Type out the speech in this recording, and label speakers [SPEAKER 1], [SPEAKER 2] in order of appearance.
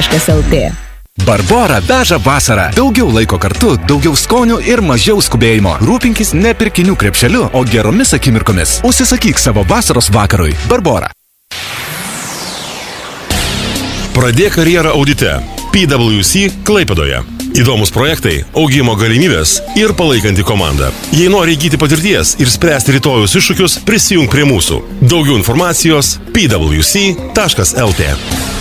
[SPEAKER 1] barbora.lt.
[SPEAKER 2] Barbora veža vasarą. Daugiau laiko kartu, daugiau skonių ir mažiau skubėjimo. Rūpinkis ne pirkinių krepšeliu, o geromis akimirkomis. Užsisakyk savo vasaros vakarui. Barbora.
[SPEAKER 3] Pradėk karjerą audite. PwC Klaipėdoje. Įdomus projektai, augimo galimybės ir palaikanti komanda. Jei nori įgyti patirties ir spręsti rytojus iššūkius, prisijung prie mūsų. Daugiau informacijos pwc.lt.